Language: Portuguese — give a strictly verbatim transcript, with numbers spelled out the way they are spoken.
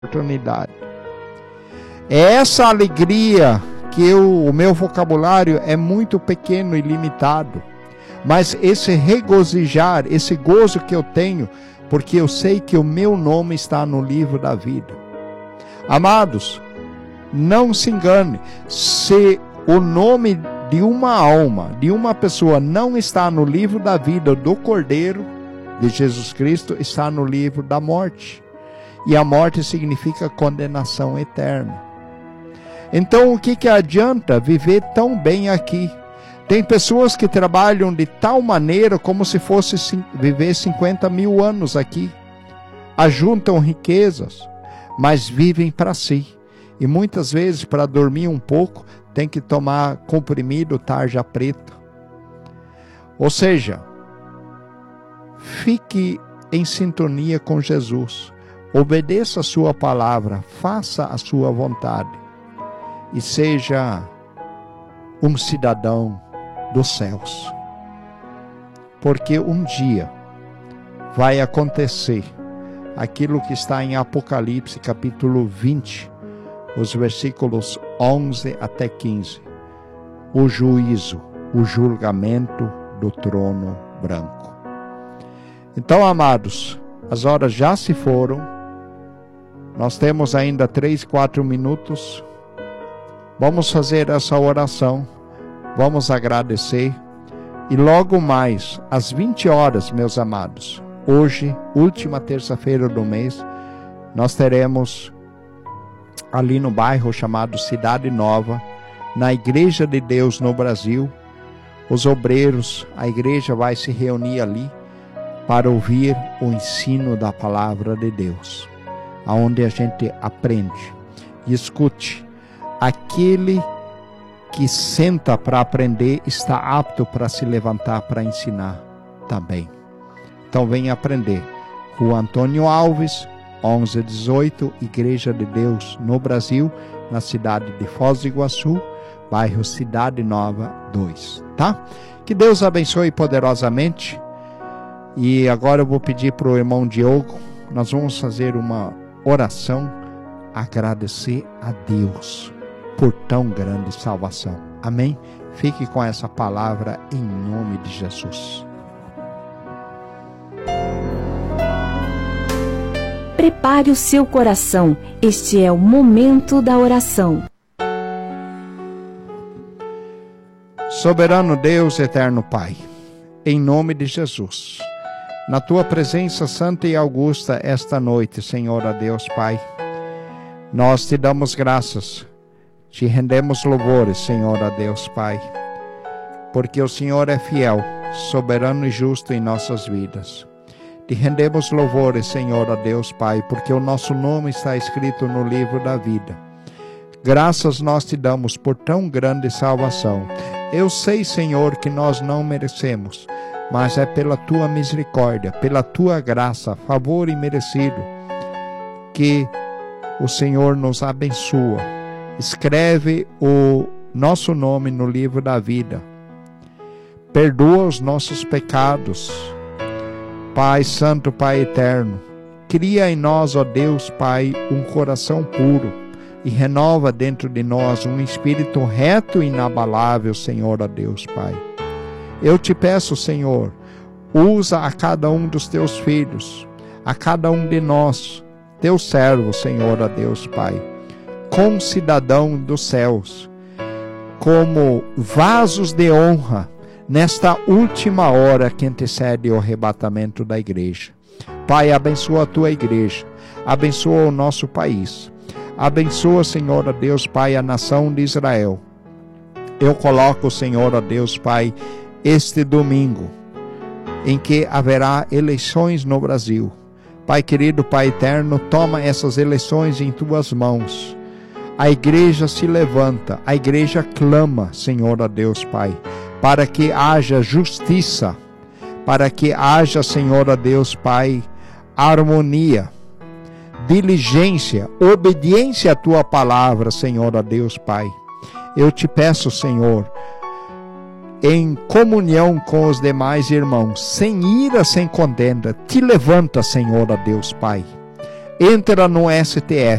oportunidade. É essa alegria que eu, o meu vocabulário é muito pequeno e limitado, mas esse regozijar, esse gozo que eu tenho, porque eu sei que o meu nome está no livro da vida. Amados, não se engane, se o nome de uma alma, de uma pessoa não está no livro da vida do Cordeiro de Jesus Cristo, está no livro da morte. E a morte significa condenação eterna. Então o que, que adianta viver tão bem aqui? Tem pessoas que trabalham de tal maneira como se fosse viver cinquenta mil anos aqui. Ajuntam riquezas, mas vivem para si. E muitas vezes, para dormir um pouco, tem que tomar comprimido tarja preta. Ou seja, fique em sintonia com Jesus. Obedeça a sua palavra, faça a sua vontade. E seja um cidadão dos céus. Porque um dia vai acontecer aquilo que está em Apocalipse capítulo vinte, os versículos onze até quinze. O juízo, o julgamento do trono branco. Então, amados, as horas já se foram. Nós temos ainda três, quatro minutos. Vamos fazer essa oração. Vamos agradecer. E logo mais, às vinte horas, meus amados, hoje, última terça-feira do mês, nós teremos ali no bairro chamado Cidade Nova, na Igreja de Deus no Brasil, os obreiros, a igreja vai se reunir ali para ouvir o ensino da palavra de Deus, aonde a gente aprende e escute. Aquele que senta para aprender está apto para se levantar para ensinar também. Então venha aprender. Rua Antônio Alves, onze dezoito, Igreja de Deus no Brasil, na cidade de Foz do Iguaçu, bairro Cidade Nova dois, tá? Que Deus abençoe poderosamente. E agora eu vou pedir para o irmão Diogo, nós vamos fazer uma oração, agradecer a Deus por tão grande salvação. Amém? Fique com essa palavra em nome de Jesus. Prepare o seu coração. Este é o momento da oração. Soberano Deus, eterno Pai, em nome de Jesus, na tua presença santa e augusta esta noite, Senhor a Deus Pai, nós te damos graças, te rendemos louvores, Senhor a Deus Pai, porque o Senhor é fiel, soberano e justo em nossas vidas. Te rendemos louvores, Senhor a Deus Pai, porque o nosso nome está escrito no livro da vida. Graças nós te damos por tão grande salvação. Eu sei, Senhor, que nós não merecemos, mas é pela tua misericórdia, pela tua graça, favor imerecido, que o Senhor nos abençoa. Escreve o nosso nome no livro da vida. Perdoa os nossos pecados. Pai Santo, Pai Eterno, cria em nós, ó Deus Pai, um coração puro e renova dentro de nós um espírito reto e inabalável, Senhor, ó Deus Pai. Eu te peço, Senhor, usa a cada um dos teus filhos, a cada um de nós, teus servos, Senhor, ó Deus Pai, como cidadão dos céus, como vasos de honra, nesta última hora que antecede o arrebatamento da igreja. Pai, abençoa a tua igreja, abençoa o nosso país, abençoa, Senhor, ó Deus Pai, a nação de Israel. Eu coloco, Senhor, ó Deus Pai, este domingo, em que haverá eleições no Brasil. Pai querido, Pai eterno, toma essas eleições em tuas mãos. A igreja se levanta, a igreja clama, Senhor, ó Deus Pai, para que haja justiça, para que haja, Senhor, ó Deus Pai, harmonia, diligência, obediência à tua palavra, Senhor, ó Deus Pai. Eu te peço, Senhor, em comunhão com os demais irmãos, sem ira, sem contenda, te levanta, Senhor, ó Deus Pai. entra no S T F.